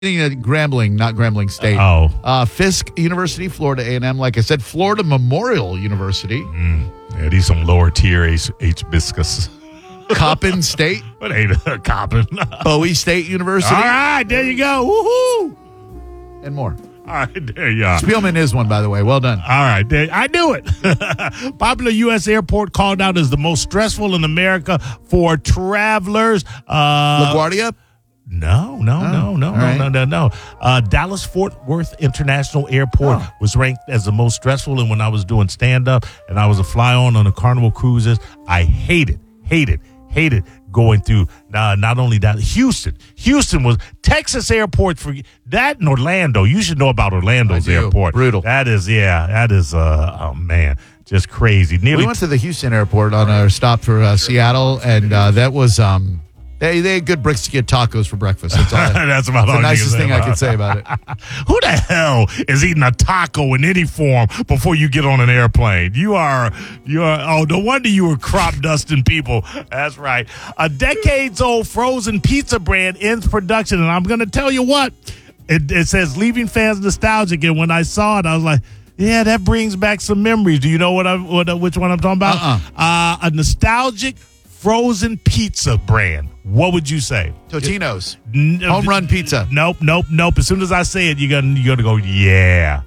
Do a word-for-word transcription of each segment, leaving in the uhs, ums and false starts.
Grambling, not Grambling State. Oh. Uh, Fisk University, Florida A and M. Like I said, Florida Memorial University. Mm. Yeah, these some lower tier H, H biscuits. Coppin State. What ain't a Coppin? Bowie State University. All right, there you go. Woohoo! And more. All right, there you are. Spielman is one, by the way. Well done. All right, there, I knew it. Popular U S airport called out as the most stressful in America for travelers. Uh, LaGuardia? No, no, Oh, no, no, no, right. no, no, no. Uh, Dallas-Fort Worth International Airport Oh. was ranked as the most stressful. And when I was doing stand-up and I was a fly-on on the Carnival Cruises, I hated, hated, hated going through uh, not only that, Houston. Houston was Texas airport for that and Orlando. You should know about Orlando's I do. airport. Brutal. That is, yeah, that is, uh, oh, man, just crazy. Nearly We went to the Houston airport on our stop for uh, Seattle, and uh, that was, um, they, they had good brisket tacos for breakfast. That's, all I, That's about the all you can nicest say thing I about could it. say about it. Who the hell is eating a taco in any form before you get on an airplane? You are, you are, oh, no wonder you were crop dusting people. That's right. A decades old frozen pizza brand ends production. And I'm going to tell you what, it, it says leaving fans nostalgic. And when I saw it, I was like, yeah, that brings back some memories. Do you know what I, what, which one I'm talking about? Uh-uh. Uh, a nostalgic frozen pizza brand. What would you say? Totino's. N- Home run pizza. Nope, nope, nope. As soon as I say it, you're gonna you're gonna go, yeah.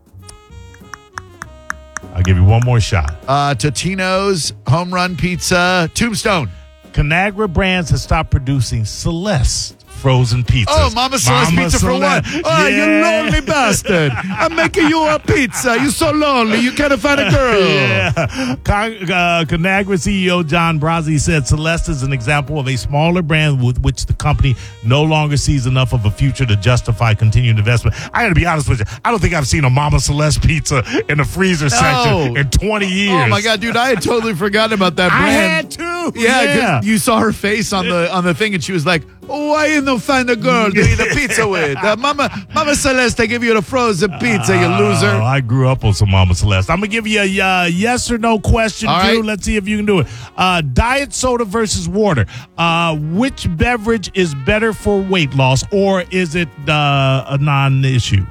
I'll give you one more shot. Uh, Totino's, home run pizza, Tombstone. Conagra Brands has stopped producing Celeste frozen pizzas. Oh, Mama Celeste pizza for one. Oh, you lonely bastard. I'm making you a pizza. You're so lonely. You can't find a girl. Yeah. Con- uh, Conagra C E O John Brazzi said Celeste is an example of a smaller brand with which the company no longer sees enough of a future to justify continued investment. I got to be honest with you. I don't think I've seen a Mama Celeste pizza in the freezer section in twenty years. Oh, my God, dude. I had totally forgotten about that brand. I had to. Yeah, Yeah. 'cause you saw her face on the on the thing, and she was like, "Oh, why you no find a girl to eat a pizza with? Uh, Mama, Mama Celeste, I give you the frozen pizza, you loser." Oh, I grew up on some Mama Celeste. I'm going to give you a uh, yes or no question, All Drew. right. Let's see if you can do it. Uh, diet soda versus water. Uh, which beverage is better for weight loss, or is it uh, a non-issue?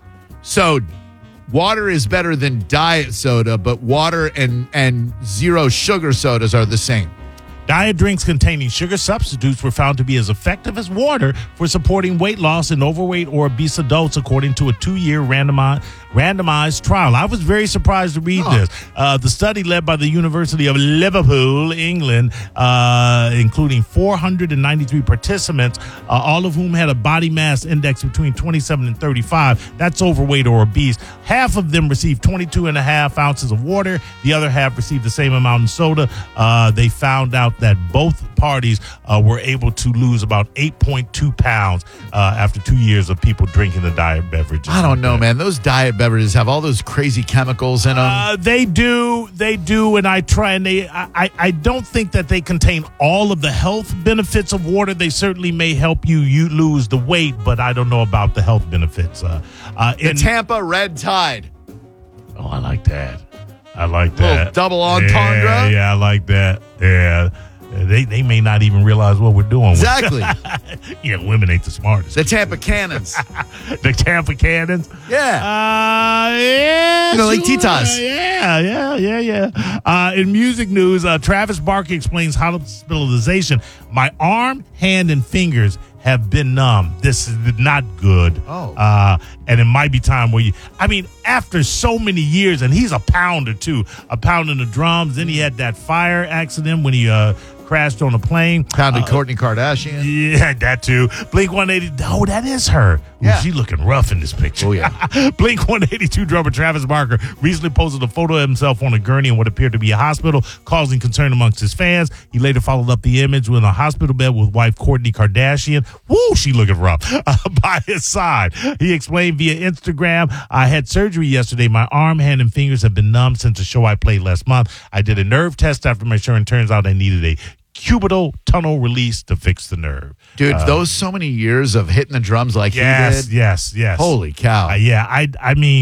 So, water is better than diet soda, but water and and zero sugar sodas are the same. Diet drinks containing sugar substitutes were found to be as effective as water for supporting weight loss in overweight or obese adults, according to a two-year randomized, randomized trial. I was very surprised to read Oh. this. Uh, the study led by the University of Liverpool, England, uh, including four hundred ninety-three participants, uh, all of whom had a body mass index between twenty-seven and thirty-five. That's overweight or obese. Half of them received twenty-two and a half ounces of water. The other half received the same amount of soda. Uh, they found out that both parties uh, were able to lose about eight point two pounds uh, after two years of people drinking the diet beverages. I don't know, man. Those diet beverages have all those crazy chemicals in them. Uh, they do, they do, and I try, and they. I, I, I don't think that they contain all of the health benefits of water. They certainly may help you you lose the weight, but I don't know about the health benefits. Uh, uh, the in, Tampa Red Tide. oh, I like that. I like Little that. double entendre. Yeah, yeah, I like that. Yeah. They they may not even realize what we're doing. Exactly. Yeah, women ain't the smartest. The Tampa Cannons. The Tampa Cannons. Yeah. Uh, yeah. You know, like sure. Titas. Yeah, yeah, yeah, yeah. Uh, in music news, uh, Travis Barker explains hospitalization. My arm, hand, and fingers have been numb. This is not good. Oh. Uh, and it might be time where you, I mean, after so many years, and he's a pounder too, a pound in the drums. Then he had that fire accident when he uh, crashed on a plane. Pounded Uh, Kourtney Kardashian. Yeah, that too. Blink one eighty. Oh, that is her. Ooh, Yeah. she looking rough in this picture. Oh, yeah. Blink one eighty-two drummer Travis Barker recently posted a photo of himself on a gurney in what appeared to be a hospital, causing concern amongst his fans. He later followed up the image with a hospital bed with wife Kourtney Kardashian. Woo, she looking rough. Uh, by his side. He explained via Instagram, I had surgery yesterday. My arm, hand, and fingers have been numb since the show I played last month. I did a nerve test after my show, and turns out I needed a cubital tunnel release to fix the nerve. Dude, Uh, those so many years of hitting the drums like yes, he did. yes, yes. Holy cow. Uh, yeah, I I mean,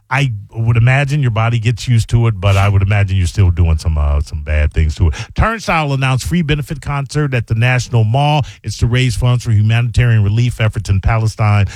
I would imagine your body gets used to it, but I would imagine you're still doing some uh, some bad things to it. Turnstile announced free benefit concert at the National Mall. It's to raise funds for humanitarian relief efforts in Palestine.